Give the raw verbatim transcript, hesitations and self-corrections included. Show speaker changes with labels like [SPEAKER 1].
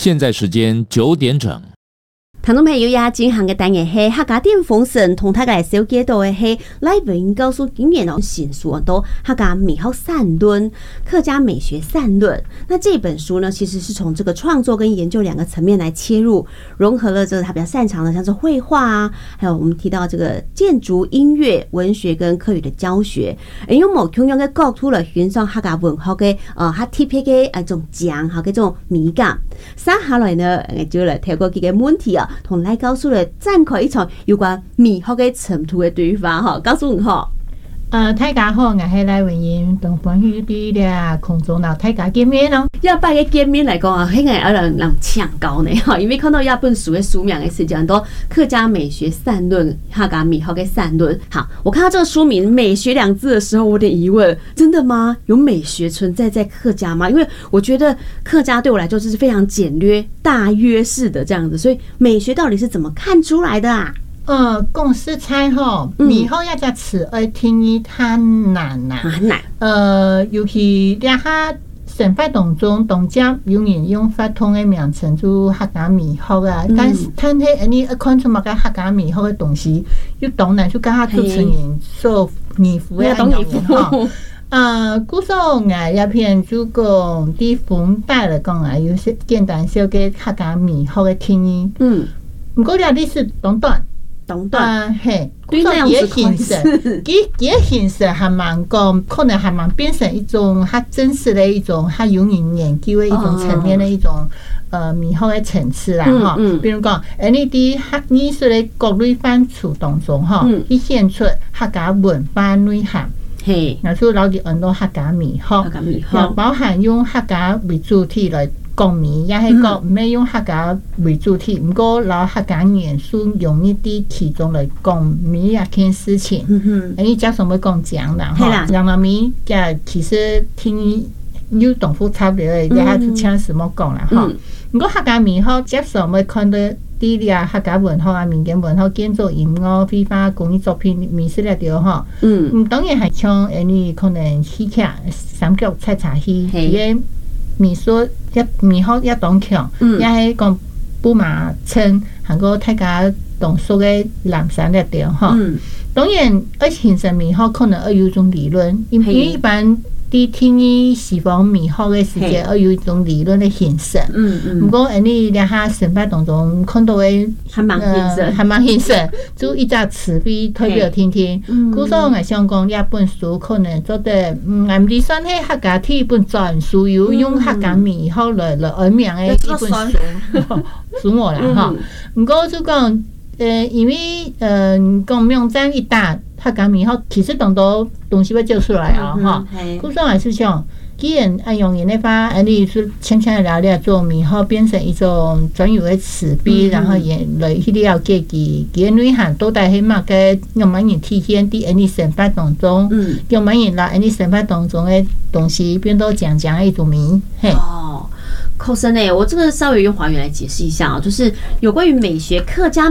[SPEAKER 1] 现在时间九点整。
[SPEAKER 2] 聽眾朋友呀，進行嘅單元係客家店風神同大家來小解讀嘅係來文告訴經驗哦，新書都客家美學善論、客家美學善論。那這本書呢，其實是從這個創作跟研究兩個層面來切入，融合了這個他比較擅長的，像是繪畫啊，還有我們提到這個建築、音樂、文學跟客語的教學，誒用某種樣嘅角度來欣賞客家文學嘅呃，它特別嘅一種講嚇嘅這種美感。接下來呢，我就來透過幾個問題啊。同來告訴了展開一場有關美學嘅程度嘅對話哈，告訴我哈。
[SPEAKER 3] 呃，大家好，我係賴文英，同朋友啲咧空中鬧大家見面咯。
[SPEAKER 2] 一擺嘅見面嚟講啊，應該有人人搶高呢哈，因為看到一本書嘅書名嘅時間都客家美學善論，客家美學嘅善論。好，我看到這個書名"美學"兩字的時候，我有點疑問，真的嗎？有美學存在在客家嗎？因為我覺得客家對我來說就是非常簡略、大約式的這樣子，所以美學到底是怎麼看出來的啊？
[SPEAKER 3] 呃，講實在吼，美學一隻詞愛聽義太難啦，
[SPEAKER 2] 很難。
[SPEAKER 3] 呃，尤其咧下生活當中，當家有人用法通嘅名稱做客家美學啊，但是但係你看出乜嘅客家美學嘅東西，要當然就跟下主持人所擬符嘅內容吼。呃，故說我一篇就講啲風帶嚟講啊，有些簡單少嘅客家美學嘅聽義。嗯，唔過咧，你是短短。
[SPEAKER 2] 懂的啊，
[SPEAKER 3] 嘿，對那樣子形式，佢佢形式還蠻講，可能還蠻變成一種它真實的一種，它有人研究的一種層面的一種，呃，美學的層次啦，哈、嗯嗯。比如講，誒，你啲客藝術的各類範疇當中，哈、嗯，佢顯出客家文化內涵，嘿，然後老啲很多客家美學，客家美學，包含用客家為主題來。講美也係講唔係用客家為主題，唔過攞客家元素用一啲其中嚟講美一件事情。嗯哼，你加什麼講講啦？哈，讓到美嘅其實聽有同複雜嘅，你係就請什麼講啦？哈，唔過客家美學接受咪看到啲啲客家文學啊、民間文學、建築、音樂、繪畫、工藝作品、美術嚟掉哈。嗯，當然係像誒你可能戲劇、三腳採茶戲啲。美術一美學一當強，也係講布馬村，韓國大家同屬嘅南山一條哈。當然，而形成美學可能要有一種理論，因為一般啲聽義西方美學嘅時間要有一種理論嘅形成。嗯嗯。不過，你兩下生活當中看到嘅，還蠻形成，還蠻形成，就一隻詞彙代表聽聽。故所我想講，一本書可能做得，嗯，唔係算係客家第一本專書，要用客家美學來來而名嘅一本書，書我啦哈。不過就講，誒，因為誒講名爭一大。客家美學其實當到東西要做出來啊，哈、嗯！故說還是想，既然按用人的話，你是輕輕聊聊做美學變成一種專有的詞彙，然後也來去了解佢佢內涵到底係乜嘅，用乜嘢體現喺你生活當中，用乜嘢來喺你生活當中的東西變到講講的一種美，嘿。
[SPEAKER 2] 哦，寇生誒，我這個稍微用華語來解釋一下啊，就是有關於美學客家。